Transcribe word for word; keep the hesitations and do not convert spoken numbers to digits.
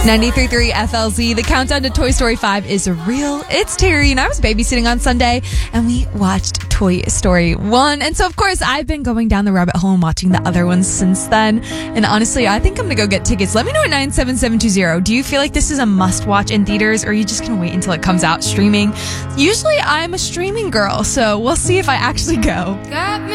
ninety-three point three F L Z. The countdown to Toy Story five is real. It's Terry, and I was babysitting on Sunday, and we watched Toy Story one. And so, of course, I've been going down the rabbit hole and watching the other ones since then. And honestly, I think I'm going to go get tickets. Let me know at nine seven seven two zero. Do you feel like this is a must-watch in theaters, or are you just going to wait until it comes out streaming? Usually, I'm a streaming girl, so we'll see if I actually go. Got me